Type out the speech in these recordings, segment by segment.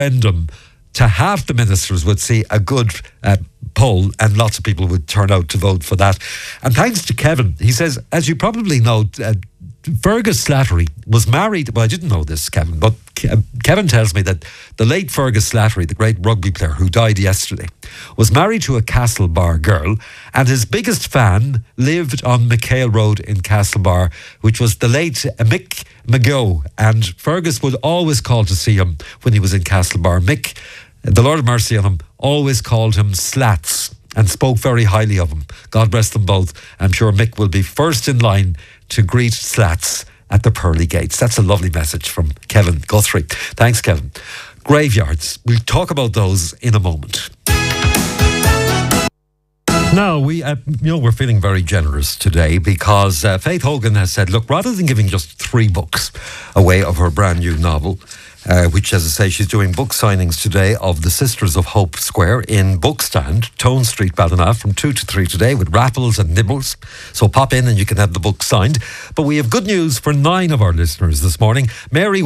referendum to half the ministers would see a good poll, and lots of people would turn out to vote for that. And thanks to Kevin, he says, as you probably know, Fergus Slattery was married. Well, I didn't know this, Kevin, but Kevin tells me that the late Fergus Slattery, the great rugby player who died yesterday, was married to a Castlebar girl, and his biggest fan lived on McHale Road in Castlebar, which was the late Mick McGough. And Fergus would always call to see him when he was in Castlebar. Mick, the Lord have mercy on him, always called him Slats and spoke very highly of him. God rest them both. I'm sure Mick will be first in line to greet Slats at the pearly gates. That's a lovely message from Kevin Guthrie. Thanks, Kevin. Graveyards. We'll talk about those in a moment. Now, we're feeling very generous today because Faith Hogan has said, look, rather than giving just 3 books away of her brand new novel, which, as I say, she's doing book signings today of The Sisters of Hope Square in Bookstand, Tone Street, Ballina, from 2 to 3 today with raffles and nibbles. So pop in and you can have the book signed. But we have good news for 9 of our listeners this morning. Mary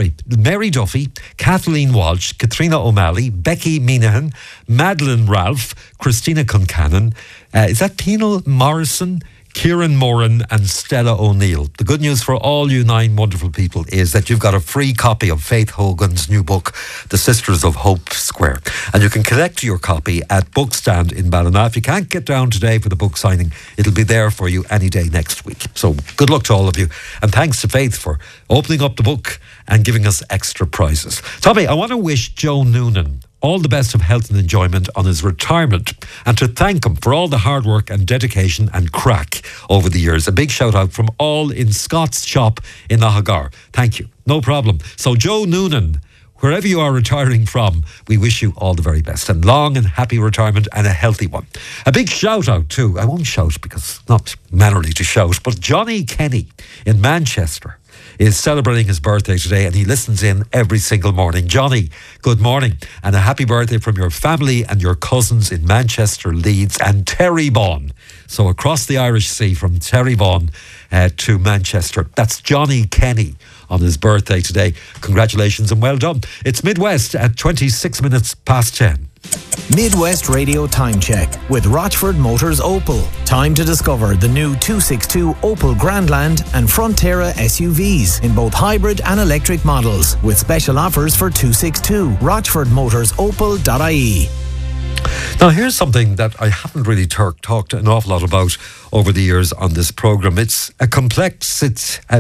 Duffy, Kathleen Walsh, Katrina O'Malley, Becky Minahan, Madeline Ralph, Christina Concannon, is that Pino Morrison, Kieran Moran and Stella O'Neill. The good news for all you 9 wonderful people is that you've got a free copy of Faith Hogan's new book, The Sisters of Hope Square. And you can collect your copy at Bookstand in Ballina. If you can't get down today for the book signing, it'll be there for you any day next week. So good luck to all of you. And thanks to Faith for opening up the book and giving us extra prizes. Tommy, I want to wish Joe Noonan all the best of health and enjoyment on his retirement, and to thank him for all the hard work and dedication and crack over the years. A big shout out from all in Scott's shop in Ahagar. Thank you. No problem. So Joe Noonan, wherever you are retiring from, we wish you all the very best and long and happy retirement and a healthy one. A big shout out too, I won't shout because it's not mannerly to shout, but Johnny Kenny in Manchester is celebrating his birthday today, and he listens in every single morning. Johnny, good morning, and a happy birthday from your family and your cousins in Manchester, Leeds and Terrybawn. So across the Irish Sea from Terrybawn to Manchester. That's Johnny Kenny on his birthday today. Congratulations and well done. It's Midwest at 26 minutes past 10. Midwest Radio Time Check with Rochford Motors Opel. Time to discover the new 262 Opel Grandland and Frontera SUVs in both hybrid and electric models, with special offers for 262. RochfordMotorsOpel.ie. Now, here's something that I haven't really talked an awful lot about over the years on this programme. It's a complex and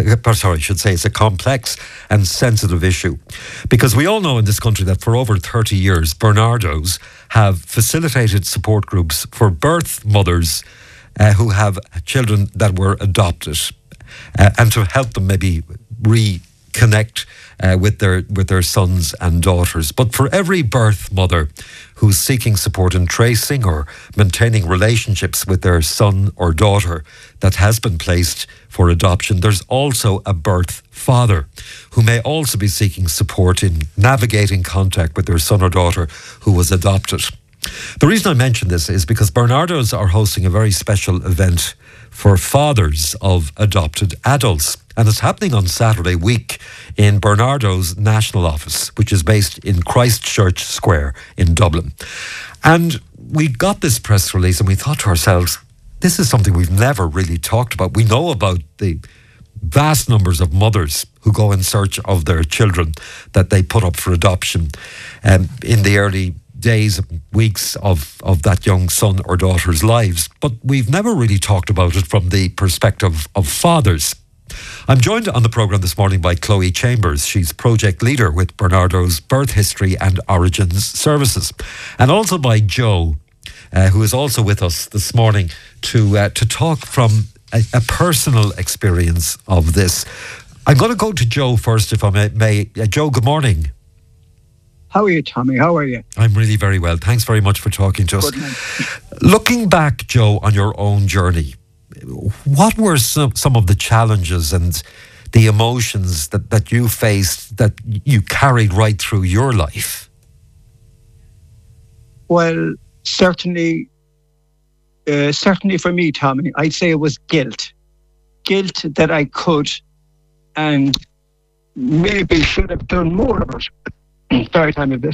sensitive issue, because we all know in this country that for over 30 years, Bernardo's have facilitated support groups for birth mothers who have children that were adopted, and to help them maybe reconnect with their sons and daughters. But for every birth mother who's seeking support in tracing or maintaining relationships with their son or daughter that has been placed for adoption, there's also a birth father who may also be seeking support in navigating contact with their son or daughter who was adopted. The reason I mention this is because Bernardo's are hosting a very special event for fathers of adopted adults. And it's happening on Saturday week in Bernardo's national office, which is based in Christchurch Square in Dublin. And we got this press release and we thought to ourselves, this is something we've never really talked about. We know about the vast numbers of mothers who go in search of their children that they put up for adoption in the early days, weeks of that young son or daughter's lives. But we've never really talked about it from the perspective of fathers. I'm joined on the programme this morning by Chloe Chambers. She's project leader with Bernardo's Birth History and Origins Services. And also by Joe, who is also with us this morning to talk from a personal experience of this. I'm going to go to Joe first, if I may. Joe, good morning. How are you, Tommy? How are you? I'm really very well. Thanks very much for talking to us. Good, man. Looking back, Joe, on your own journey, what were some of the challenges and the emotions that you faced, that you carried right through your life? Well, certainly for me, Tommy, I'd say it was guilt. Guilt that I could and maybe should have done more of it. Sorry, Tommy,